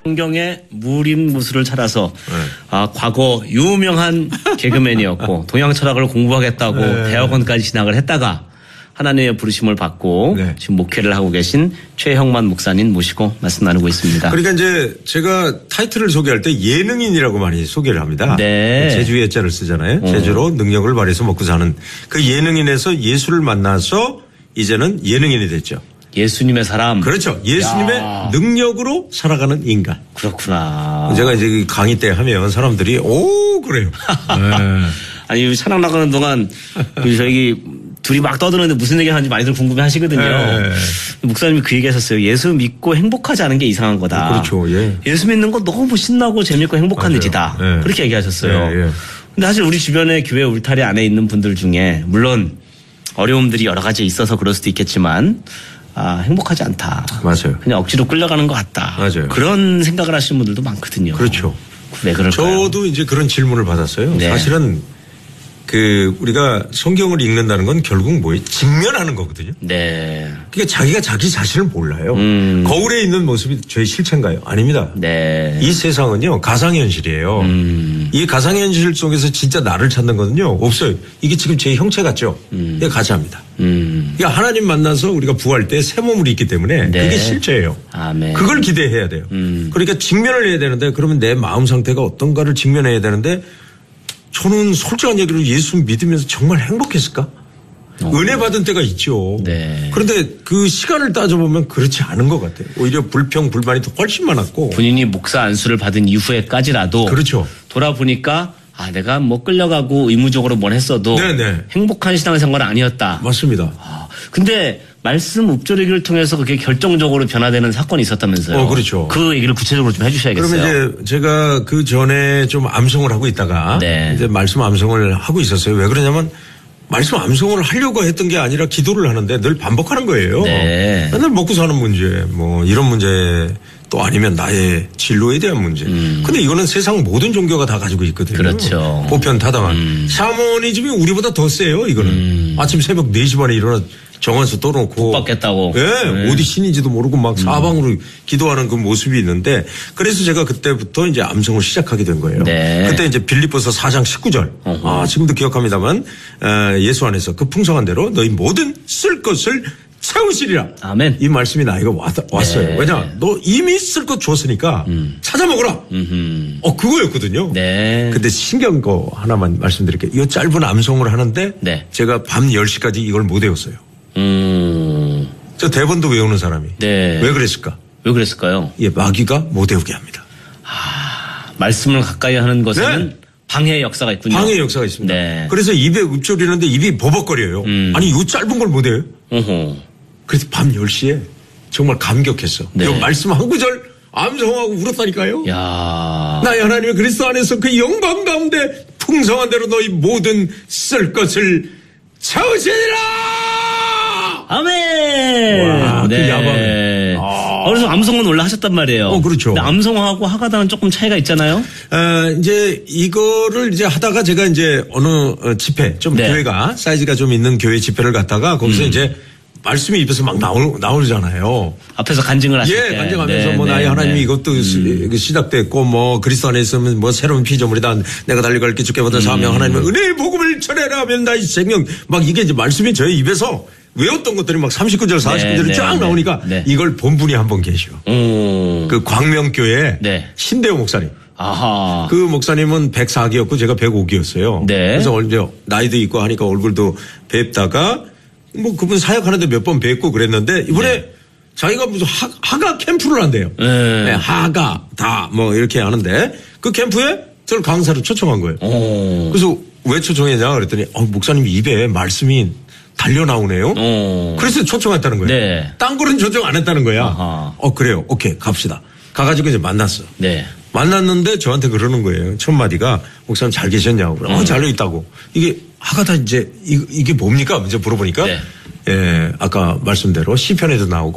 성경의 무림무수를 찾아서 과거 유명한 개그맨이었고 동양 철학을 공부하겠다고 대학원까지 진학을 했다가 하나님의 부르심을 받고 지금 목회를 하고 계신 최형만 목사님 모시고 말씀 나누고 있습니다. 그러니까 이제 제가 타이틀을 소개할 때 예능인이라고 많이 소개를 합니다. 네. 제주의 예자를 쓰잖아요. 제주로 능력을 발휘해서 먹고 사는 그 예능인에서 예수를 만나서 이제는 예능인이 됐죠. 예수님의 사람. 그렇죠. 예수님의 능력으로 살아가는 인간. 그렇구나. 제가 이제 강의 때 하면 사람들이 오 그래요. 네. 아니 찬양 나가는 동안 저기 둘이 막 떠드는데 무슨 얘기 하는지 많이들 궁금해 하시거든요. 목사님이 그 얘기 하셨어요. 예수 믿고 행복하지 않은 게 이상한 거다. 그렇죠. 예. 예수 믿는 거 너무 신나고 재밌고 행복한 일이다. 그렇게 얘기하셨어요. 근데 사실 우리 주변에 교회 울타리 안에 있는 분들 중에 물론 어려움들이 여러 가지 있어서 그럴 수도 있겠지만 행복하지 않다. 맞아요. 그냥 억지로 끌려가는 것 같다. 맞아요. 그런 생각을 하시는 분들도 많거든요. 그렇죠. 왜 그럴까요? 저도 이제 그런 질문을 받았어요. 네. 사실은 우리가 성경을 읽는다는 건 결국 뭐예요? 직면하는 거거든요. 네. 그러니까 자기가 자기 자신을 몰라요. 거울에 있는 모습이 저의 실체인가요? 아닙니다. 네. 이 세상은요, 가상현실이에요. 이 가상현실 속에서 진짜 나를 찾는 거는요, 없어요. 이게 지금 제 형체 같죠? 이게 가짜입니다. 그러니까 하나님 만나서 우리가 부활 때 새 몸을 입기 때문에 그게 실체예요. 아멘. 그걸 기대해야 돼요. 그러니까 직면을 해야 되는데 그러면 내 마음 상태가 어떤가를 직면해야 되는데 저는 솔직한 얘기로 예수 믿으면서 정말 행복했을까? 은혜 받은 때가 있죠. 네. 그런데 그 시간을 따져보면 그렇지 않은 것 같아요. 오히려 불평, 불만이 더 훨씬 많았고. 본인이 목사 안수를 받은 이후에까지라도. 그렇죠. 돌아보니까 내가 뭐 끌려가고 의무적으로 뭘 했어도. 네네. 행복한 신앙생활은 아니었다. 맞습니다. 근데 말씀 읊조리기를 통해서 그게 결정적으로 변화되는 사건이 있었다면서요. 그렇죠. 그 얘기를 구체적으로 좀 해주셔야겠어요. 그러면 이제 제가 그 전에 좀 암송을 하고 있다가 이제 말씀 암송을 하고 있었어요. 왜 그러냐면 말씀 암송을 하려고 했던 게 아니라 기도를 하는데 늘 반복하는 거예요. 네. 맨날 먹고 사는 문제, 뭐 이런 문제 또 아니면 나의 진로에 대한 문제. 근데 이거는 세상 모든 종교가 다 가지고 있거든요. 그렇죠. 보편타당한. 샤머니즘이 우리보다 더 세요, 이거는. 아침 새벽 4시 반에 일어나 정원수 떠놓고. 받겠다고. 예, 어디 신인지도 모르고 막 사방으로 기도하는 그 모습이 있는데 그래서 제가 그때부터 이제 암송을 시작하게 된 거예요. 네. 그때 이제 빌립보서 4장 19절. 지금도 기억합니다만 예수 안에서 그 풍성한 대로 너희 모든 쓸 것을 채우시리라. 아멘. 이 말씀이 나에게 왔어요. 네. 왜냐? 너 이미 쓸 것 줬으니까 찾아 먹어라. 그거였거든요. 네. 근데 신기한 거 하나만 말씀드릴게요. 이 짧은 암송을 하는데 제가 밤 10시까지 이걸 못 외웠어요. 저 대본도 외우는 사람이. 네. 왜 그랬을까? 왜 그랬을까요? 마귀가 못 외우게 합니다. 말씀을 가까이 하는 것에는 방해의 역사가 있군요. 방해의 역사가 있습니다. 네. 그래서 입에 읊조리는데 입이 버벅거려요. 아니 이 짧은 걸 못 외워요? 그래서 밤 10시에 정말 감격했어. 이 말씀 한 구절 암송하고 울었다니까요. 야. 나의 하나님의 그리스도 안에서 그 영광 가운데 풍성한 대로 너희 모든 쓸 것을 채우시리라. 아멘. 와, 그 야방에. 그래서 암송은 원래 하셨단 말이에요. 그렇죠. 근데 암송하고 하가다는 조금 차이가 있잖아요. 이제 이거를 이제 하다가 제가 이제 어느 집회 좀 교회가 사이즈가 좀 있는 교회 집회를 갔다가 거기서 이제 말씀이 입에서 막 나오잖아요. 앞에서 간증을 하실 때. 간증하면서 나의 하나님이 이것도 시작됐고 뭐 그리스도 안에 있으면 뭐 새로운 피조물이다. 내가 달려갈 길 주께 받은 사명 하나님의 은혜의 복음을 전해라 하면 나의 생명 막 이게 이제 말씀이 저의 입에서 외웠던 것들이 막 39절 40절이 쫙 나오니까 이걸 본 분이 한 분 계셔. 그 광명교회 신대호 목사님. 아하. 그 목사님은 104기였고 제가 105기였어요. 그래서 이제 나이도 있고 하니까 얼굴도 뵙다가 뭐 그분 사역하는데 몇 번 뵙고 그랬는데 이번에 자기가 무슨 하가 캠프를 한대요. 하가 다 뭐 이렇게 하는데 그 캠프에 저를 강사로 초청한 거예요. 그래서 왜 초청했냐 그랬더니 목사님 입에 말씀이 달려 나오네요. 그래서 초청했다는 거예요. 딴 거는 초청 안 했다는 거야. 그래요. 오케이 갑시다. 가가지고 이제 만났어. 만났는데 저한테 그러는 거예요. 첫 마디가 목사님 잘 계셨냐고. 잘려 있다고. 이게 하가다 이제 이게 뭡니까? 이제 물어보니까 아까 말씀대로 시편에도 나오고.